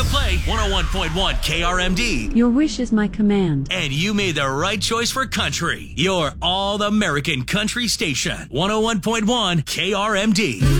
Play 101.1 KRMD. Your wish is my command. And you made the right choice for country. Your all-American country station. 101.1 KRMD.